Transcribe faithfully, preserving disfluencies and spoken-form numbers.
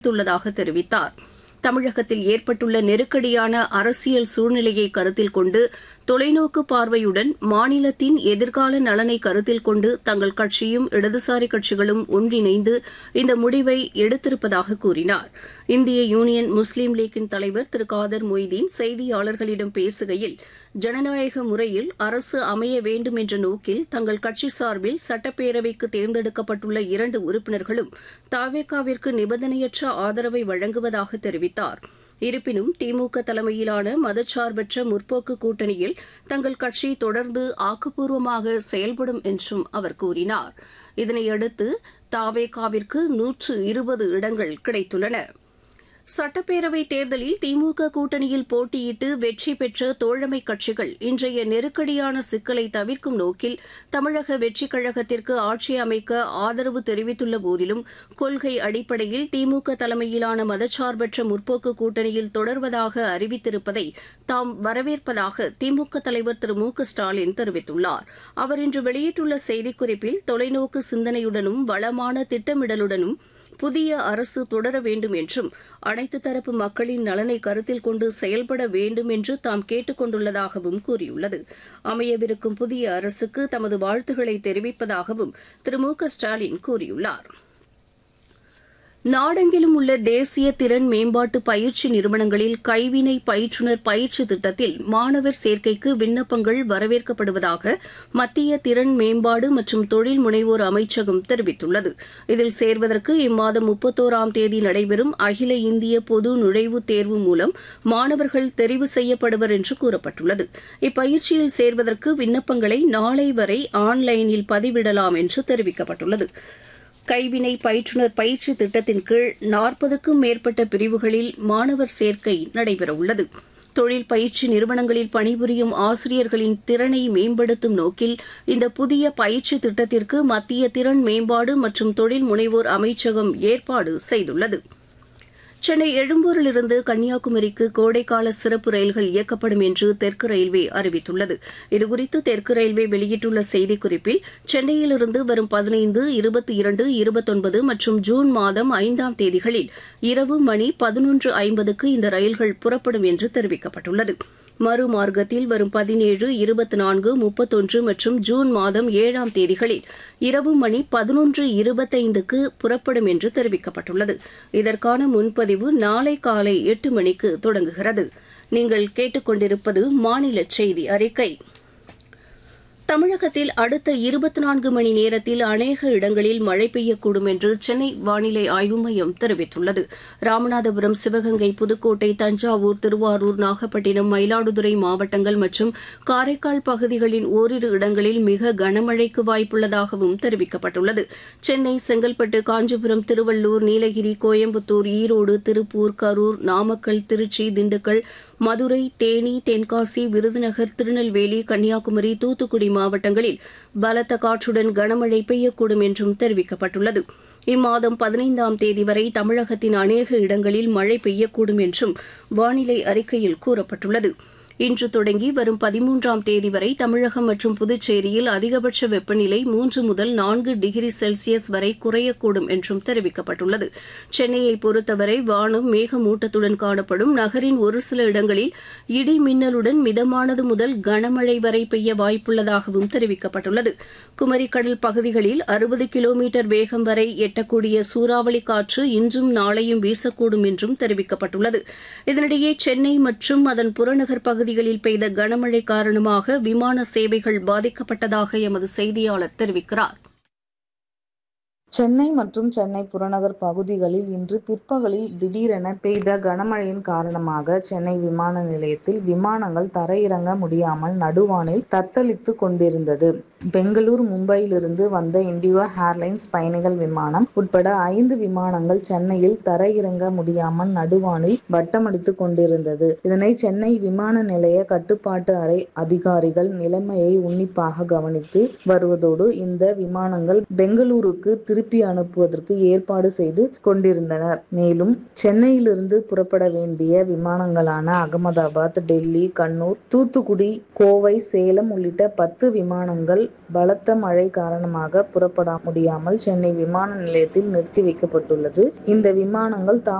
உள்ளதாக தெரிவித்தார். தமிழகத்தில் ஏற்பட்டுள்ள நெருக்கடியான அரசியல் சூழ்நிலையை கருத்தில் கொண்டு தொலைநோக்கு பார்வையுடன் மாநிலத்தின் எதிர்கால நலனை கருத்தில் கொண்டு தங்கள் கட்சியும் இடதுசாரி கட்சிகளும் ஒன்றிணைந்து இந்த முடிவை எடுத்திருப்பதாக கூறினார். இந்திய யூனியன் முஸ்லீம் லீக்கின் தலைவர் திரு காதர் மொய்தீன் செய்தியாளர்களிடம் பேசுகையில், ஜனநாயக முறையில் அரசு அமைய வேண்டும் என்ற நோக்கில் தங்கள் கட்சி சார்பில் சட்டப்பேரவைக்கு தேர்ந்தெடுக்கப்பட்டுள்ள இரண்டு உறுப்பினர்களும் தவேகாவிற்கு நிபந்தனையற்ற ஆதரவை வழங்குவதாக தெரிவித்தார். இருப்பினும் திமுக தலைமையிலான மதச்சார்பற்ற முற்போக்கு கூட்டணியில் தங்கள் கட்சி தொடர்ந்து ஆக்கப்பூர்வமாக செயல்படும் என்றும் அவர் கூறினார். இதனையடுத்து தவேகாவிற்கு நூற்று இருபது இடங்கள் கிடைத்துள்ளன. சட்டப்பேரவைத் தேர்தலில் திமுக கூட்டணியில் போட்டியிட்டு வெற்றி பெற்ற தோழமை கட்சிகள் இன்றைய நெருக்கடியான சிக்கலை தவிர்க்கும் நோக்கில் தமிழக வெற்றிக் கழகத்திற்கு ஆட்சி அமைக்க ஆதரவு தெரிவித்துள்ள போதிலும் கொள்கை அடிப்படையில் திமுக தலைமையிலான மதச்சார்பற்ற முற்போக்கு கூட்டணியில் தொடர்வதாக அறிவித்திருப்பதை தாம் வரவேற்பதாக திமுக தலைவர் திரு மு க ஸ்டாலின் தெரிவித்துள்ளார். அவர் இன்று வெளியிட்டுள்ள செய்திக்குறிப்பில் தொலைநோக்கு சிந்தனையுடனும் வளமான திட்டமிடலுடனும் புதிய அரசு தொடர வேண்டும் என்றும் அனைத்து தரப்பு மக்களின் நலனை கருத்தில் கொண்டு செயல்பட வேண்டும் என்று தாம் கேட்டுக் கொண்டுள்ளதாகவும் கூறியுள்ளது. அமையவிருக்கும் புதிய அரசுக்கு தமது வாழ்த்துக்களை தெரிவிப்பதாகவும் திரு மு க ஸ்டாலின் கூறியுள்ளார். நாடெங்கிலும் உள்ள தேசிய திறன் மேம்பாட்டு பயிற்சி நிறுவனங்களில் கைவினை பயிற்றுநர் பயிற்சி திட்டத்தில் மாணவர் சேர்க்கைக்கு விண்ணப்பங்கள் வரவேற்கப்படுவதாக மத்திய திறன் மேம்பாடு மற்றும் தொழில் முனைவோர் அமைச்சகம் தெரிவித்துள்ளது. இதில் சேர்வதற்கு இம்மாதம் முப்பத்தோராம் தேதி நடைபெறும் அகில இந்திய பொது நுழைவுத் தேர்வு மூலம் மாணவர்கள் தெரிவு செய்யப்படுவர் என்று கூறப்பட்டுள்ளது. இப்பயிற்சியில் சேர்வதற்கு விண்ணப்பங்களை நாளை வரை ஆன்லைனில் பதிவிடலாம் என்று தெரிவிக்கப்பட்டுள்ளது. கைவினை பயிற்றுநர் பயிற்சி திட்டத்தின் கீழ் நாற்பதுக்கும் மேற்பட்ட பிரிவுகளில் மாணவர் சேர்க்கை நடைபெறவுள்ளது. தொழில் பயிற்சி நிறுவனங்களில் பணிபுரியும் ஆசிரியர்களின் திறனை மேம்படுத்தும் நோக்கில் இந்த புதிய பயிற்சி திட்டத்திற்கு மத்திய திறன் மேம்பாடு மற்றும் தொழில் முனைவோர் அமைச்சகம் ஏற்பாடு செய்துள்ளது. சென்னை எழும்பூரிலிருந்து கன்னியாகுமரிக்கு கோடைக்கால சிறப்பு ரயில்கள் இயக்கப்படும் என்று தெற்கு ரயில்வே அறிவித்துள்ளது. இதுகுறித்து தெற்கு ரயில்வே வெளியிட்டுள்ள செய்திக்குறிப்பில், சென்னையிலிருந்து வரும் பதினைந்து, இருபத்தி இரண்டு, இருபத்தொன்பது மற்றும் ஜூன் மாதம் ஐந்தாம் தேதிகளில் இரவு மணி பதினொன்று ஐம்பதுக்கு இந்த ரயில்கள் புறப்படும் என்று தெரிவிக்கப்பட்டுள்ளது. மறுமார்க்கத்தில் வரும் பதினேழு, இருபத்தி நான்கு, முப்பத்தொன்று மற்றும் ஜூன் மாதம் ஏழாம் தேதிகளில் இரவு மணி பதினொன்று இருபத்தைந்துக்கு புறப்படும் என்று தெரிவிக்கப்பட்டுள்ளது. இதற்கான முன்பதிவு நாளை காலை எட்டு மணிக்கு தொடங்குகிறது. நீங்கள் கேட்டுக்கொண்டிருப்பது மாநில செய்தி அறிக்கை. தமிழகத்தில் அடுத்த இருபத்தி நான்கு மணி நேரத்தில் அநேக இடங்களில் மழை பெய்யக்கூடும் என்று சென்னை வானிலை ஆய்வு மையம் தெரிவித்துள்ளது. ராமநாதபுரம், சிவகங்கை, புதுக்கோட்டை, தஞ்சாவூர், திருவாரூர், நாகப்பட்டினம், மயிலாடுதுறை மாவட்டங்கள் மற்றும் காரைக்கால் பகுதிகளின் ஓரிரு இடங்களில் மிக கனமழைக்கு வாய்ப்புள்ளதாகவும் தெரிவிக்கப்பட்டுள்ளது. சென்னை, செங்கல்பட்டு, காஞ்சிபுரம், திருவள்ளூர், நீலகிரி, கோயம்புத்தூர், ஈரோடு, திருப்பூர், கரூர், நாமக்கல், திருச்சி, திண்டுக்கல், மதுரை, தேனி, தென்காசி, விருதுநகர், திருநெல்வேலி, கன்னியாகுமரி, தூத்துக்குடி மாவட்டங்களில் பலத்த காற்றுடன் கனமழை பெய்யக்கூடும் என்றும் தெரிவிக்கப்பட்டுள்ளது. இம்மாதம் பதினைந்தாம் தேதி வரை தமிழகத்தின் அநேக இடங்களில் மழை பெய்யக்கூடும் என்றும் வானிலை அறிக்கையில் கூறப்பட்டுள்ளது. இன்று தொடங்கி வரும் பதிமூன்றாம் தேதி வரை தமிழகம் மற்றும் புதுச்சேரியில் அதிகபட்ச வெப்பநிலை மூன்று முதல் நான்கு டிகிரி செல்சியஸ் வரை குறையக்கூடும் என்றும் தெரிவிக்கப்பட்டுள்ளது. சென்னையை பொறுத்தவரை வானம் மேகமூட்டத்துடன் காணப்படும். நகரின் ஒரு சில இடங்களில் இடி மின்னலுடன் மிதமானது முதல் கனமழை வரை பெய்ய வாய்ப்புள்ளதாகவும் தெரிவிக்கப்பட்டுள்ளது. குமரிக்கடல் பகுதிகளில் அறுபது கிலோமீட்டர் வேகம் வரை எட்டக்கூடிய சூறாவளி காற்று இன்றும் நாளையும் வீசக்கூடும் என்றும் தெரிவிக்கப்பட்டுள்ளது. இதனிடையே சென்னை மற்றும் அதன் புறநகர் பகுதி பகுதிகளில் பெய்த கனமழை காரணமாக விமான சேவைகள் பாதிக்கப்பட்டதாக எமது செய்தியாளர் தெரிவிக்கிறார். சென்னை மற்றும் சென்னை புறநகர் பகுதிகளில் இன்று பிற்பகலில் திடீரென பெய்த கனமழையின் காரணமாக சென்னை விமான நிலையத்தில் விமானங்கள் தரையிறங்க முடியாமல் நடுவானில் தத்தளித்து கொண்டிருந்தது. பெங்களூர், மும்பையிலிருந்து வந்த இண்டிகோ ஏர்லைன்ஸ் பயணிகள் விமானம் உட்பட ஐந்து விமானங்கள் சென்னையில் தரையிறங்க முடியாமல் நடுவானில் வட்டமடித்துக் கொண்டிருந்தது. இதனை சென்னை விமான நிலைய கட்டுப்பாட்டு அறை அதிகாரிகள் நிலைமையை உன்னிப்பாக கவனித்து வருவதோடு இந்த விமானங்கள் பெங்களூருக்கு திருப்பி அனுப்புவதற்கு ஏற்பாடு செய்து கொண்டிருந்தனர். மேலும் சென்னையிலிருந்து புறப்பட வேண்டிய விமானங்களான அகமதாபாத், டெல்லி, கண்ணூர், தூத்துக்குடி, கோவை, சேலம் உள்ளிட்ட பத்து விமானங்கள் பலத்த மழை காரணமாக புறப்பட முடியாமல் சென்னை விமான நிலையத்தில் நிறுத்தி வைக்கப்பட்டுள்ளது. இந்த விமானங்கள்